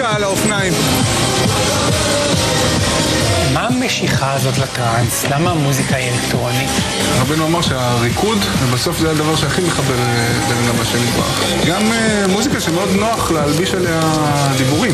על האופניים. מה המשיכה הזאת לטרנס? למה המוזיקה היא אלקטרונית? רבנו אמר שהריקוד, ובסוף זה הדבר שהכי מחבר בין מה שנברח. גם מוזיקה שמאוד נוח להלביש עליה דיבורים.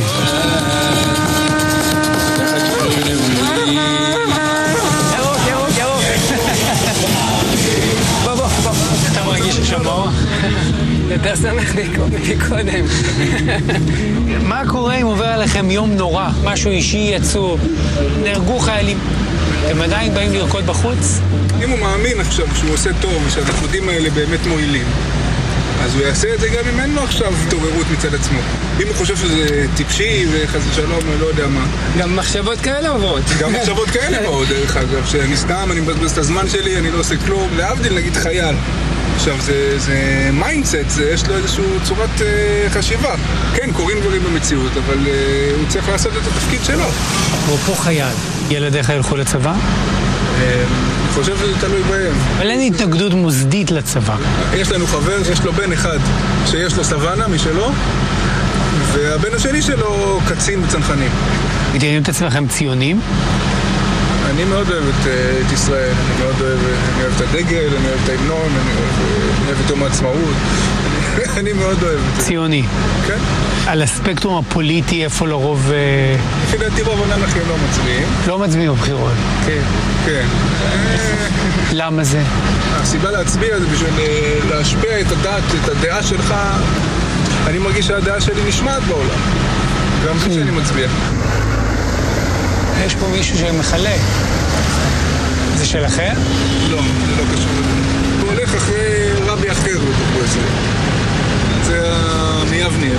בוא. אתה מרגיש ששמור? יותר שמח מקודם. מה קורה אם עובר עליכם יום נורא? משהו אישי עצוב? נהרגו חיילים. אתם עדיין באים לרקוד בחוץ? אם הוא מאמין עכשיו שהוא עושה טוב ושהריקודים האלה באמת מועילים, אז הוא יעשה את זה גם אם אין לו עכשיו התעוררות מצד עצמו. אם הוא חושב שזה טיפשי וחס ושלום, לא יודע מה. גם מחשבות כאלה עוברות. גם מחשבות כאלה עוברות, דרך אגב, שאני סתם, אני מבזבז את הזמן שלי, אני לא עושה כלום, להבדיל נגיד חייל. עכשיו, זה מיינדסט, יש לו איזושהי צורת חשיבה. כן, קוראים דברים במציאות, אבל הוא צריך לעשות את התפקיד שלו. אפרופו חייל, ילדיך ילכו לצבא? אני חושב שזה תלוי בהם. אבל אין התנגדות מוסדית לצבא. יש לנו חבר, יש לו בן אחד שיש לו סוואנה משלו, והבן השני שלו קצין בצנחנים. מגדירים את עצמכם ציונים? אני מאוד אוהב את ישראל, אני מאוד אוהב את הדגל, אני אוהב את ההמנון, אני אוהב את יום העצמאות. אני מאוד אוהב את זה. ציוני. כן. על הספקטרום הפוליטי, איפה לרוב... לפי דעתי רוב הנכים לא מצביעים. לא מצביעים בבחירות. כן, כן. למה זה? הסיבה להצביע זה בשביל להשפיע את הדעה שלך. אני מרגיש שהדעה שלי נשמעת בעולם. גם בלי שאני מצביע. יש פה מישהו שמחלק. זה שלכם? לא, זה לא קשור לזה. הוא הולך אחרי רבי אחר בתוכו הזה. זה מיבניה.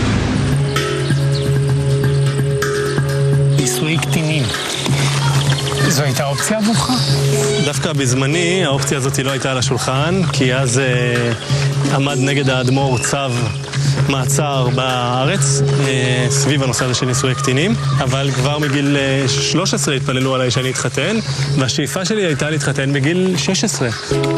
נישואי קטינים. זו הייתה אופציה עבורך? דווקא בזמני האופציה הזאת לא הייתה על השולחן, כי אז עמד נגד האדמו"ר צו מעצר בארץ סביב הנושא הזה של נישואי קטינים, אבל כבר מגיל 13 התפללו עליי שאני אתחתן, והשאיפה שלי הייתה להתחתן בגיל 16.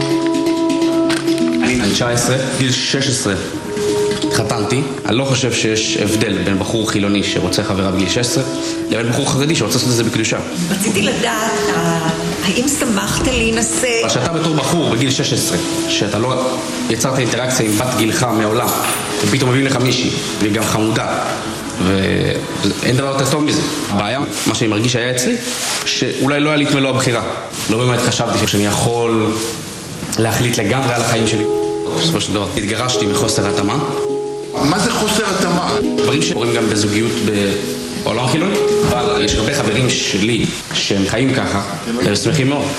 אני 19, גיל 16 התחתנתי. אני לא חושב שיש הבדל בין בחור חילוני שרוצה חברה בגיל 16 לבין בחור חרדי שרוצה לעשות את זה בקדושה. רציתי לדעת, האם שמחת להינשא? שאתה בתור בחור בגיל 16, שאתה לא יצרת אינטראקציה עם בת גילך מעולם, ופתאום מביאים לך מישהי, והיא גם חמודה, ואין דבר יותר טוב מזה. הבעיה, מה שאני מרגיש היה אצלי, שאולי לא היה לי את מלוא הבחירה. לא באמת חשבתי שאני יכול להחליט לגמרי על החיים שלי. בסופו של דבר, התגרשתי מחוסר התאמה. מה זה חוסר התאמה? דברים שקורים גם בזוגיות בעולם החילוני, אבל יש הרבה חברים שלי שהם חיים ככה, והם שמחים מאוד.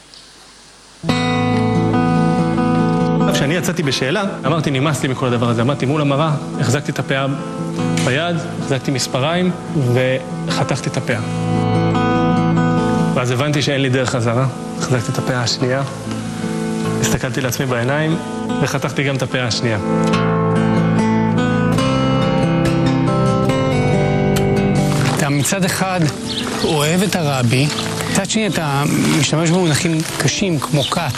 כשאני יצאתי בשאלה, אמרתי, נמאס לי מכל הדבר הזה. עמדתי מול המראה, החזקתי את הפאה ביד, החזקתי מספריים, וחתכתי את הפאה. ואז הבנתי שאין לי דרך חזרה. החזקתי את הפאה השנייה, הסתכלתי לעצמי בעיניים, וחתכתי גם את הפאה השנייה. אתה מצד אחד אוהב את הרבי, מצד שני אתה משתמש במונחים קשים כמו קאט.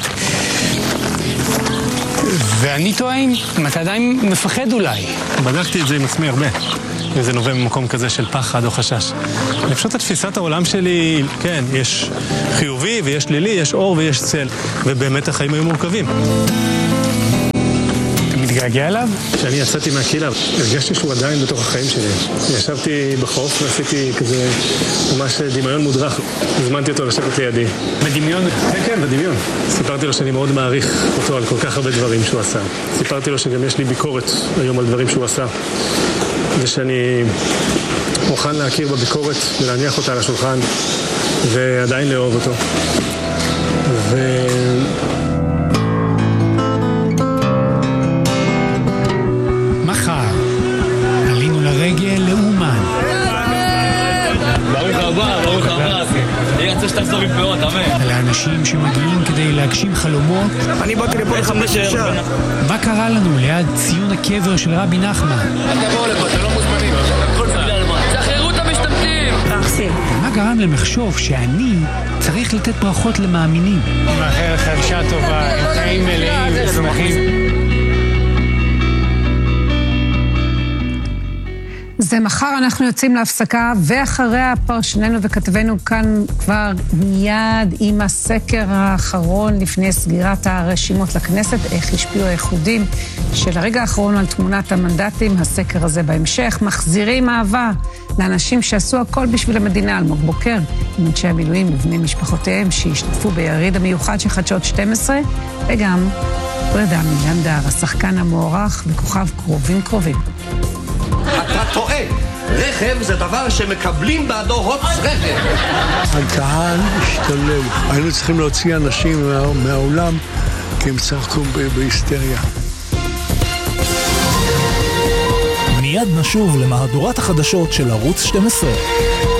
ואני טוען, אם אתה עדיין מפחד אולי. בדקתי את זה עם עצמי הרבה. וזה נובע ממקום כזה של פחד או חשש. אני פשוט התפיסת העולם שלי, כן, יש חיובי ויש שלילי, יש אור ויש צל. ובאמת החיים היו מורכבים. אתה מתגעגע אליו? כשאני יצאתי מהקהילה, הרגשתי שהוא עדיין בתוך החיים שלי. ישבתי בחוף ועשיתי כזה ממש דמיון מודרך. הזמנתי אותו לשבת לידי. בדמיון? כן, בדמיון. סיפרתי לו שאני מאוד מעריך אותו על כל כך הרבה דברים שהוא עשה. סיפרתי לו שגם יש לי ביקורת היום על דברים שהוא עשה. ושאני מוכן להכיר בביקורת ולהניח אותה על השולחן ועדיין לאהוב אותו. מחר עלינו לרגל לאומן. ברוך הבא, ברוך הבא. יהיה רצה שתחזור עם פירות, אמן. לאנשים שמגיעים כדי להגשים חלומות. אני באתי לפה לחמש שעה. מה קרה לנו ליד ציון הקבר של רבי נחמן? תבואו לפה, אתם לא מוזמנים. תשחררו את המשתמטים. מה גרם למחשוב שאני צריך לתת ברכות למאמינים? מאחל לך אישה טובה, עם חיים מלאים ושמחים. אז מחר אנחנו יוצאים להפסקה, ואחריה פרשננו וכתבנו כאן כבר מיד עם הסקר האחרון לפני סגירת הרשימות לכנסת, איך השפיעו האיחודים של הרגע האחרון על תמונת המנדטים. הסקר הזה בהמשך. מחזירים אהבה לאנשים שעשו הכל בשביל המדינה. אלמוג בוקר עם אנשי המילואים ובני משפחותיהם שהשתתפו ביריד המיוחד של חדשות 12, וגם פרידה מילנדר, השחקן המוערך וכוכב קרובים קרובים. אתה טועה. רכב זה דבר שמקבלים בעדו הוץ רכב. הקהל השתולל. היינו צריכים להוציא אנשים מהעולם כי הם צחקו בהיסטריה. מיד נשוב למהדורת החדשות של ערוץ 12.